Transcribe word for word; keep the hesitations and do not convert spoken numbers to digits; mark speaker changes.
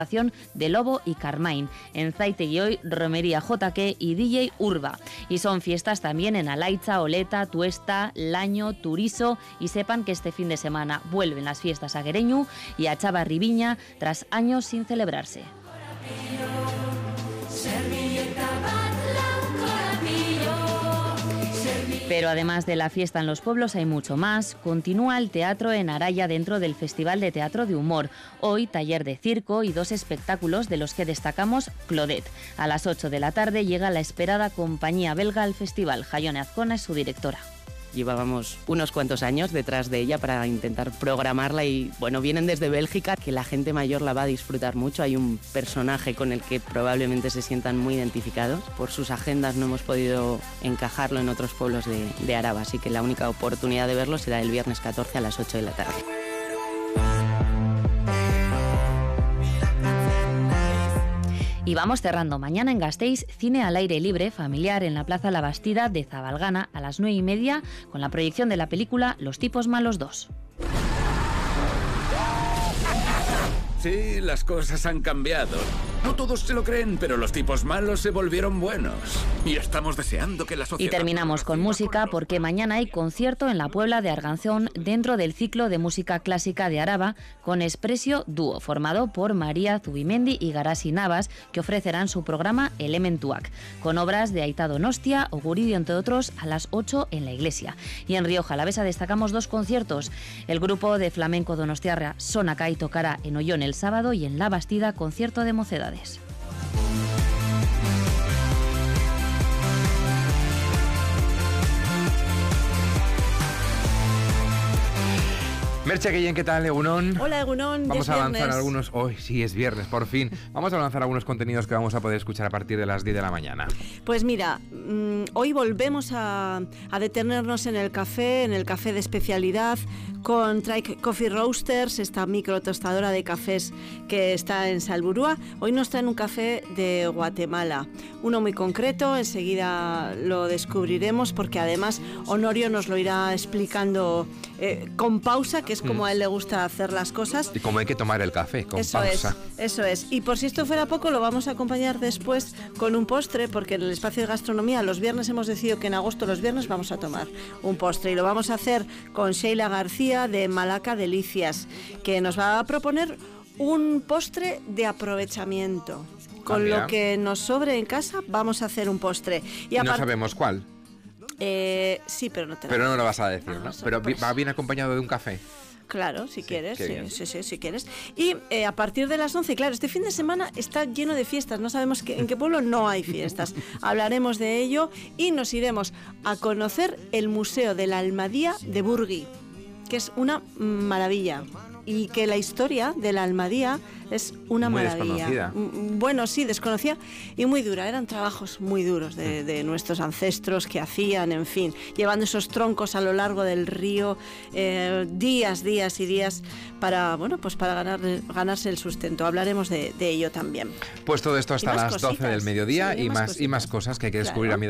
Speaker 1: de Lobo y Carmine, en Zaitegui hoy Romería J K y D J Urba. Y son fiestas también en Alaitza, Oleta, Tuesta, Laño, Turiso, y sepan que este fin de semana vuelven las fiestas a Guereñu y a Chavarribiña tras años sin celebrarse. Pero además de la fiesta en los pueblos hay mucho más. Continúa el teatro en Araya dentro del Festival de Teatro de Humor. Hoy taller de circo y dos espectáculos de los que destacamos Claudette. A las ocho de la tarde llega la esperada compañía belga al festival. Jaione Azcona es su directora.
Speaker 2: Llevábamos unos cuantos años detrás de ella para intentar programarla y, bueno, vienen desde Bélgica, que la gente mayor la va a disfrutar mucho. Hay un personaje con el que probablemente se sientan muy identificados. Por sus agendas no hemos podido encajarlo en otros pueblos de, de Araba, así que la única oportunidad de verlo será el viernes catorce a las ocho de la tarde.
Speaker 1: Y vamos cerrando. Mañana en Gasteiz, cine al aire libre, familiar en la Plaza La Bastida de Zabalgana a las nueve y media con la proyección de la película Los tipos malos dos.
Speaker 3: Sí, las cosas han cambiado. No todos se lo creen, pero los tipos malos se volvieron buenos. Y estamos deseando que la sociedad...
Speaker 1: Y terminamos con música porque mañana hay concierto en la Puebla de Arganzón dentro del ciclo de música clásica de Araba con Espresio Dúo, formado por María Zubimendi y Garasi Navas, que ofrecerán su programa Elementuac, con obras de Aita Donostia o Guridio, entre otros, a las ocho en la iglesia. Y en Rioja Alavesa destacamos dos conciertos. El grupo de flamenco donostiarra Sonacay tocará en Ollón el sábado y en La Bastida concierto de mocedades.
Speaker 4: Merche Guillén, ¿qué tal, Egunon?
Speaker 5: Hola, Egunon.
Speaker 4: Vamos a
Speaker 5: viernes.
Speaker 4: lanzar algunos... Hoy sí, es viernes, por fin. Vamos a lanzar algunos contenidos que vamos a poder escuchar a partir de las diez de la mañana.
Speaker 5: Pues mira, mmm, hoy volvemos a, a detenernos en el café, en el café de especialidad, con Trike Coffee Roasters, esta micro tostadora de cafés que está en Salburúa. Hoy nos traen un café de Guatemala, uno muy concreto, enseguida lo descubriremos porque además Honorio nos lo irá explicando eh, con pausa, que es como a él le gusta hacer las cosas.
Speaker 4: Y como hay que tomar el café, con
Speaker 5: eso
Speaker 4: pausa.
Speaker 5: Es, eso es. Y por si esto fuera poco, lo vamos a acompañar después con un postre, porque en el espacio de gastronomía los viernes hemos decidido que en agosto los viernes vamos a tomar un postre y lo vamos a hacer con Sheila García de Malaca Delicias, que nos va a proponer un postre de aprovechamiento. Con
Speaker 4: ah,
Speaker 5: lo que nos sobre en casa vamos a hacer un postre.
Speaker 4: Y no sabemos cuál.
Speaker 5: Eh, sí, pero no te
Speaker 4: Pero no lo vas a decir, ¿no?
Speaker 5: Ah,
Speaker 4: Pero
Speaker 5: pues...
Speaker 4: va bien acompañado de un café.
Speaker 5: Claro, si
Speaker 4: sí,
Speaker 5: quieres, sí, sí, sí, si quieres. Y eh, a partir de las once, claro, este fin de semana está lleno de fiestas, no sabemos que, en qué pueblo no hay fiestas. Hablaremos de ello y nos iremos a conocer el Museo de la Almadía de Burgui, que es una maravilla. Y que la historia de la Almadía es una
Speaker 4: muy
Speaker 5: maravilla.
Speaker 4: Desconocida.
Speaker 5: Bueno, sí, desconocida y muy dura. Eran trabajos muy duros de, de nuestros ancestros que hacían, en fin, llevando esos troncos a lo largo del río, eh, días, días y días para, bueno, pues para ganar, ganarse el sustento. Hablaremos de, de ello también.
Speaker 4: Pues todo esto hasta las
Speaker 5: cositas.
Speaker 4: doce del mediodía
Speaker 5: sí,
Speaker 4: y,
Speaker 5: más
Speaker 4: más, y más cosas que hay que descubrir
Speaker 5: claro.
Speaker 4: a mi